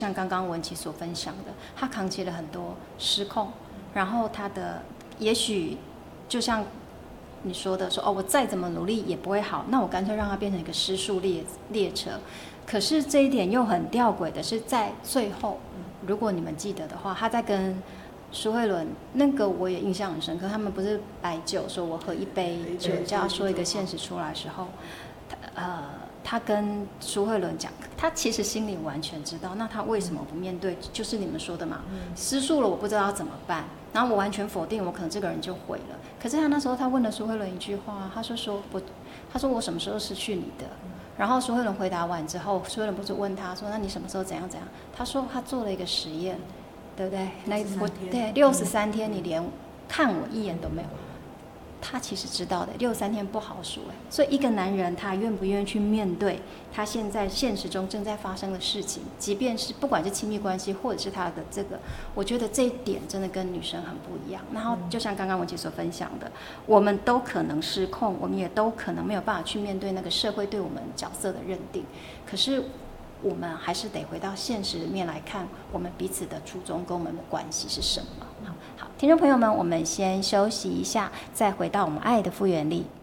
像刚刚文琪所分享的，他扛起了很多失控，然后他的也许就像你说的说，我再怎么努力也不会好，那我干脆让它变成一个失速列车。可是这一点又很吊诡的是，在最后，如果你们记得的话，他在跟苏慧伦那个我也印象很深刻，他们不是摆酒说我喝一杯酒，叫他说一个现实出来的时候，他跟苏慧伦讲，他其实心里完全知道，那他为什么不面对？就是你们说的嘛，失速了，我不知道要怎么办，然后我完全否定，我可能这个人就毁了。可是他那时候他问了苏慧伦一句话，他说我什么时候失去你的？然后苏慧伦回答完之后，苏慧伦不是问他说，那你什么时候怎样怎样？他说他做了一个实验，对不对？对63天，你连看我一眼都没有。他其实知道的，63天不好数哎，所以一个男人他愿不愿意去面对他现在现实中正在发生的事情，即便是不管是亲密关系或者是他的这个，我觉得这一点真的跟女生很不一样。然后就像刚刚文琪所分享的，我们都可能失控，我们也都可能没有办法去面对那个社会对我们角色的认定，可是我们还是得回到现实面来看，我们彼此的初衷跟我们的关系是什么。好，听众朋友们，我们先休息一下，再回到我们爱的复原力。